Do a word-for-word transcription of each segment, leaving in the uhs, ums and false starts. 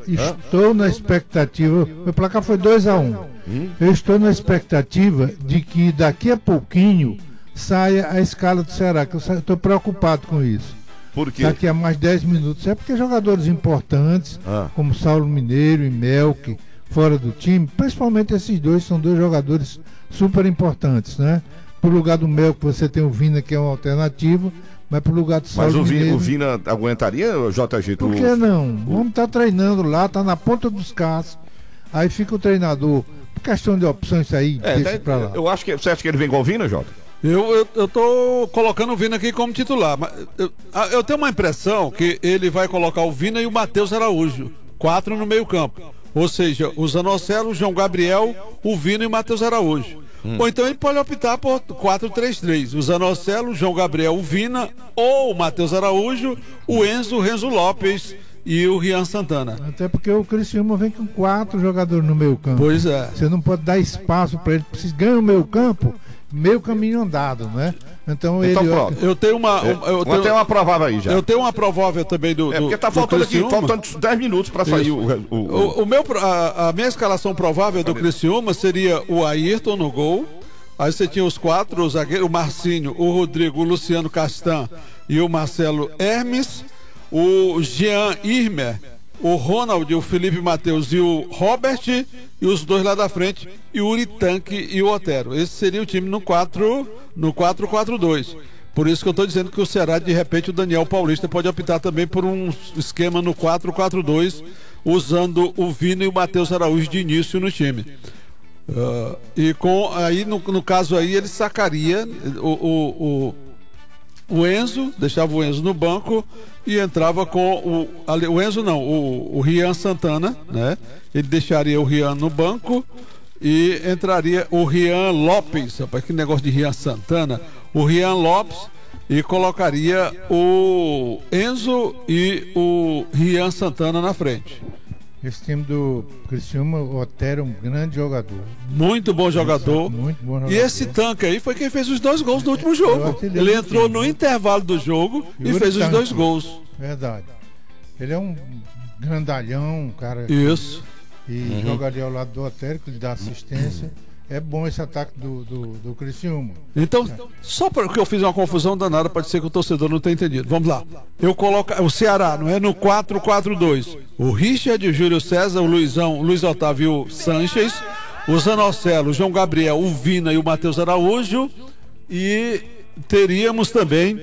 estou na expectativa, o placar foi dois a um. Hum? Eu estou na expectativa de que daqui a pouquinho saia a escala do Ceará, que eu estou preocupado com isso. Por quê? Daqui a mais dez minutos. É porque jogadores importantes, ah. como Saulo Mineiro e Melk, fora do time, principalmente esses dois, são dois jogadores super importantes, né? Por lugar do Melk você tem o Vina, que é uma alternativa, mas pro lugar do Saulo Mas o Vina, Mineiro... o Vina aguentaria, J G? Por que não? O homem tá treinando lá, tá na ponta dos cascos, aí fica o treinador, por questão de opções aí, é, deixa é, pra lá. Eu acho que, você acha que ele vem com o Vina, Jota? Eu, eu, eu tô colocando o Vina aqui como titular, mas eu, eu tenho uma impressão que ele vai colocar o Vina e o Matheus Araújo, quatro no meio campo. Ou seja, o Zanocelo, o João Gabriel, o Vina e o Matheus Araújo. Hum. Ou então ele pode optar por quatro três três. O Zanocelo, o João Gabriel, o Vina, ou o Matheus Araújo, o Enzo, o Renzo Lopes e o Rian Santana. Até porque o Criciúma vem com quatro jogadores no meio campo. Pois é. Você não pode dar espaço para ele. Precisa ganhar o meio campo, meio caminho andado, né? Então, então ele. Pronto. Eu tenho uma. É. Eu tenho, tenho uma provável aí já. Eu tenho uma provável também do. É porque tá faltando aqui, faltando dez minutos para sair o o, o, o, o meu, a, a minha escalação provável do Criciúma seria o Ayrton no gol. Aí você tinha os quatro, o zagueiro, o Marcinho, o Rodrigo, o Luciano Castan e o Marcelo Hermes, o Jean Irmer, o Ronald, o Felipe Matheus e o Robert, e os dois lá da frente, e o Uri Tanque e o Otero. Esse seria o time no quatro quatro dois. Por isso que eu estou dizendo que o Ceará, de repente, o Daniel Paulista pode optar também por um esquema no quatro quatro dois, usando o Vina e o Matheus Araújo de início no time. Uh, e com aí no, no caso aí ele sacaria o, o, o, o Enzo, deixava o Enzo no banco e entrava com o, o Enzo não, o, o Rian Santana, né? Ele deixaria o Rian no banco e entraria o Rian Lopes, rapaz, que negócio de Rian Santana, o Rian Lopes, e colocaria o Enzo e o Rian Santana na frente. Esse time do Criciúma, o Otero é um grande jogador. Muito bom jogador. Muito bom jogador. E esse Tanque aí foi quem fez os dois gols no último jogo. Ele entrou no intervalo do jogo e fez os dois gols. Verdade. Ele é um grandalhão, um cara. Isso. Que, e uhum. joga ali ao lado do Otero, que lhe dá assistência. É bom esse ataque do, do, do Criciúma. Então, só porque eu fiz uma confusão danada, pode ser que o torcedor não tenha entendido. Vamos lá. Eu coloco o Ceará, não é no quatro quatro dois. O Richard, o Júlio César, o Luizão, o Luiz Otávio Sanches, o Zanocelo, o João Gabriel, o Vina e o Matheus Araújo. E teríamos também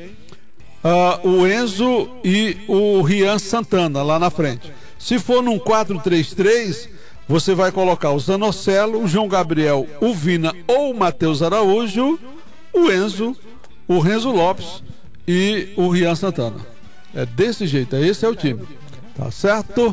uh, o Enzo e o Rian Santana lá na frente. Se for num quatro três três... você vai colocar o Zanocelo, o João Gabriel, o Vina ou o Matheus Araújo, o Enzo, o Renzo Lopes e o Rian Santana. É desse jeito, esse é o time. Tá certo?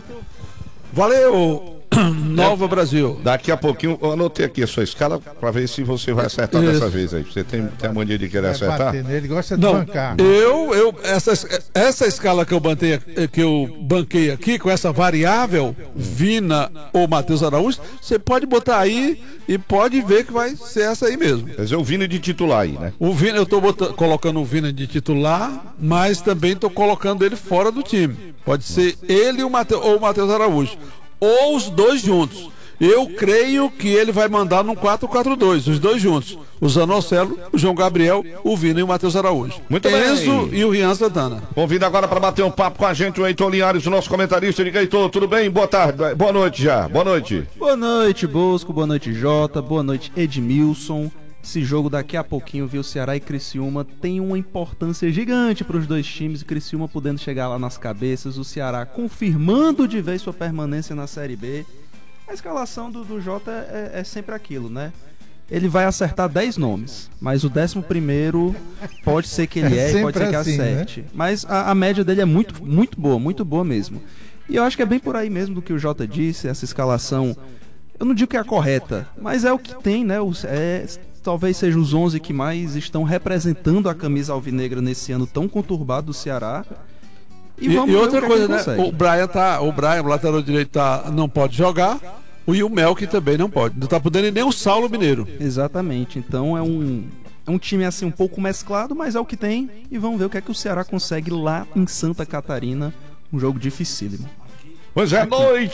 Valeu! Nova Brasil. Daqui a pouquinho eu anotei aqui a sua escala para ver se você vai acertar Isso. dessa vez aí. Você tem, tem a mania de querer vai acertar? Ele gosta de Não, bancar. Eu, eu, essa, essa escala que eu, bantei, que eu banquei aqui, com essa variável, Vina ou Matheus Araújo, você pode botar aí e pode ver que vai ser essa aí mesmo. Quer dizer, o Vina de titular aí, né? O Vina, eu estou colocando o Vina de titular, mas também estou colocando ele fora do time. Pode ser ele ou o Matheus Araújo. Ou os dois juntos. Eu creio que ele vai mandar num quatro quatro dois, os dois juntos. O Zanocelo, o João Gabriel, o Vina e o Matheus Araújo. Muito Enzo bem. E o Rian Santana. Convido agora para bater um papo com a gente o Heitor Linhares, o nosso comentarista. Diga, Heitor, tudo bem? Boa tarde, boa noite já, boa noite. Boa noite, Bosco, boa noite, Jota, boa noite, Edmilson. Esse jogo daqui a pouquinho, viu, Ceará e Criciúma, tem uma importância gigante para os dois times, Criciúma podendo chegar lá nas cabeças, o Ceará confirmando de vez sua permanência na Série B. A escalação do, do Jota é, é sempre aquilo, né? Ele vai acertar dez nomes, mas o décimo primeiro pode ser que ele erre, é, pode ser que assim, acerte. Né? Mas a, a média dele é muito, muito boa, muito boa mesmo. E eu acho que é bem por aí mesmo do que o Jota disse, essa escalação, eu não digo que é a correta, mas é o que tem, né? O, é... talvez sejam os onze que mais estão representando a camisa alvinegra nesse ano tão conturbado do Ceará. E, e, e outra coisa, né? O Brian, tá, o Brian, o lateral direito, tá, não pode jogar. E o Melk também não pode. Não tá podendo nem o Saulo Mineiro. Exatamente. Então é um, é um time assim um pouco mesclado, mas é o que tem. E vamos ver o que é que o Ceará consegue lá em Santa Catarina. Um jogo dificílimo. Pois é, noite.